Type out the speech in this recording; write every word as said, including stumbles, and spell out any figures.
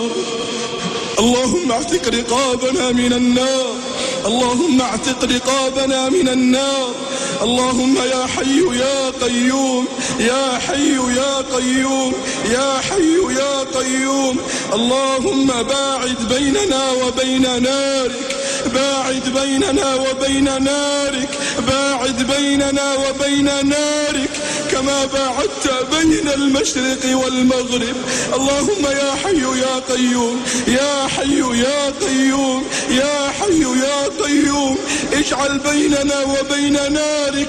اللهم اعتق رقابنا من النار، اللهم اعتق رقابنا من النار. اللهم يا حي يا قيوم، يا حي يا قيوم، يا حي يا قيوم. اللهم باعد بيننا وبين نارك، باعد بيننا وبين نارك، باعد بيننا وبين نارك كما باعدت بين المشرق والمغرب. اللهم يا حي يا قيوم، يا حي يا قيوم، يا حي يا قيوم، اجعل بيننا وبين نارك